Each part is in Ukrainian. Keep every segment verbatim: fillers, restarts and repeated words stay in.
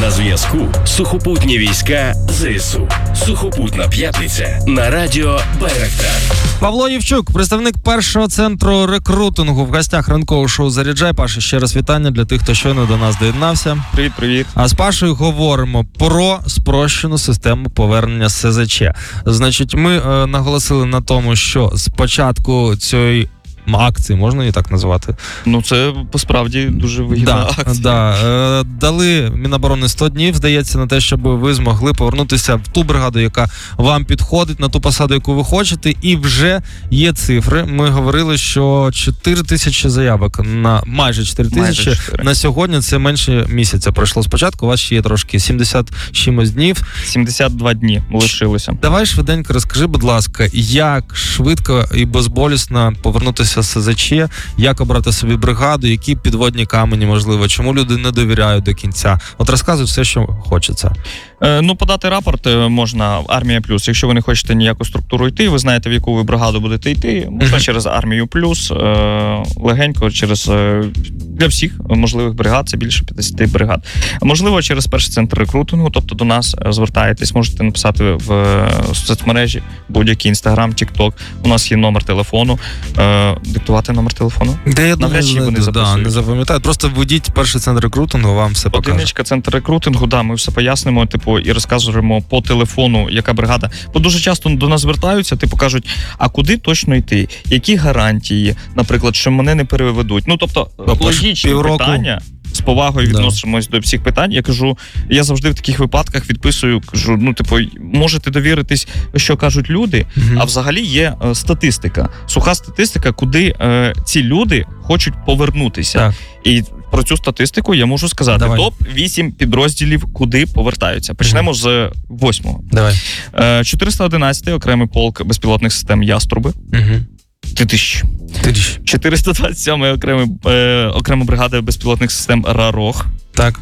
На зв'язку сухопутні війська ЗСУ. Сухопутна п'ятниця на радіо Байрактар. Павло Євчук, представник першого центру рекрутингу в гостях ранкового шоу «Заряджай». Паша, ще раз вітання для тих, хто щойно до нас доєднався. Привіт, привіт. А з Пашою говоримо про спрощену систему повернення СЗЧ. Значить, ми е, наголосили на тому, що з початку цієї акції, можна її так назвати? Ну, це, по-справді, дуже вигідна да, акція. Да. Е, дали Міноборони сто днів, здається, на те, щоб ви змогли повернутися в ту бригаду, яка вам підходить, на ту посаду, яку ви хочете, і вже є цифри. Ми говорили, що чотири тисячі заявок, на майже чотири тисячі, на сьогодні це менше місяця пройшло спочатку, у вас ще є трошки сімдесят чимось днів. сімдесят два дні лишилося. Давай швиденько розкажи, будь ласка, як швидко і безболісно повернутися з СЗЧ, як обрати собі бригаду, які підводні камені, можливо, чому люди не довіряють до кінця. От розказуй все, що хочеться. Е, ну, подати рапорт можна Армія Плюс. Якщо ви не хочете ніяку структуру йти, ви знаєте, в яку ви бригаду будете йти, можна mm-hmm. через Армію Плюс, е, легенько, через е, для всіх можливих бригад, це більше п'ятдесят бригад. Можливо, через перший центр рекрутингу, тобто до нас звертаєтесь, можете написати в соцмережі, будь-який Інстаграм, Тікток. У нас є номер телефону. Е, диктувати номер телефону? Де я навряд чи вони да, не запам'ятають. Просто введіть перший центр рекрутингу, вам все покаже. Одиничка, центр рекрутингу, да, ми все пояснимо, типу, і розказуємо по телефону, яка бригада. Бо дуже часто до нас звертаються, типу, кажуть, а куди точно йти? Які гарантії, наприклад, що мене не переведуть? Ну, тобто, тобто логічні півроку... питання. З повагою відносимось да. до всіх питань. Я кажу, я завжди в таких випадках відписую, кажу, ну, типу, можете довіритись, що кажуть люди, mm-hmm. а взагалі є е, статистика. Суха статистика, куди е, ці люди хочуть повернутися. Так. І про цю статистику я можу сказати. Давай. топ вісім підрозділів, куди повертаються. Почнемо mm-hmm. з восьмого. Давай. Е, чотириста одинадцятий окремий полк безпілотних систем «Яструби». Mm-hmm. Титищ. чотириста двадцять сьомий окремий, е, окрема бригада безпілотних систем «Рарог». Так.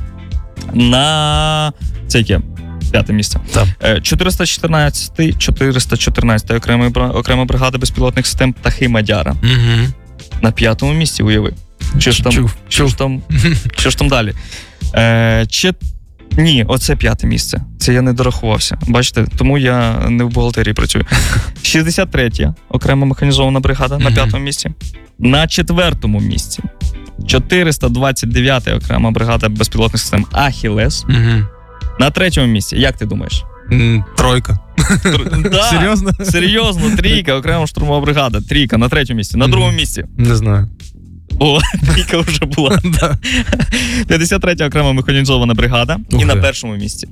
На... Це яке? П'яте місце. Так. Е, чотириста чотирнадцятий, чотириста чотирнадцятий окрема, окрема бригада безпілотних систем «Птахи Мадяра». Угу. На п'ятому місці, уяви. Що ж там, Чув. що ж там, що ж там далі? Е, чи... Ні, оце п'яте місце. Це я не дорахувався. Бачите, тому я не в бухгалтерії працюю. шістдесят третя окрема механізована бригада на п'ятому місці. На четвертому місці чотириста двадцять дев'ята окрема бригада безпілотних систем «Ахілес». Угу. На третьому місці, як ти думаєш? Тройка. Тр... Да, серйозно? Серйозно, трійка, окрема штурмова бригада. Трійка на третьому місці. На другому місці? Не знаю. О, трійка вже була. п'ятдесят третя окрема механізована бригада. І на першому місці.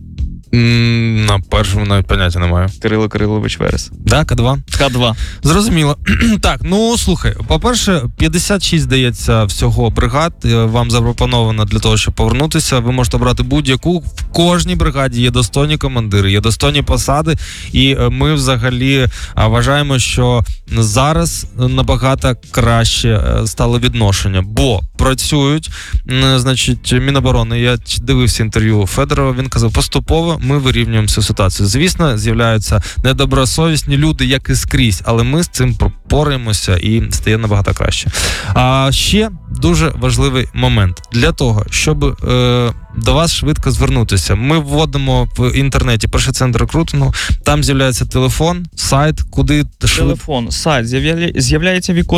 На першому навіть поняття немає. Кирило Кирилович Верес. Да, К два? К два. Зрозуміло. Так, ну, слухай, по-перше, п'ятдесят шість, здається, всього бригад вам запропоновано для того, щоб повернутися. Ви можете брати будь-яку. В кожній бригаді є достойні командири, є достойні посади. І ми взагалі вважаємо, що зараз набагато краще стало відношення. Бо працюють, значить, Міноборони. Я дивився інтерв'ю Федорова, він казав, поступово ми вирівнюємо цю ситуацію. Звісно, з'являються недобросовісні люди, як і скрізь, але ми з цим пропораємося і стає набагато краще. А ще дуже важливий момент. Для того, щоб е, до вас швидко звернутися, ми вводимо в інтернеті перший центр рекрутингу, там з'являється телефон, сайт, куди... Телефон, сайт, з'являється віконце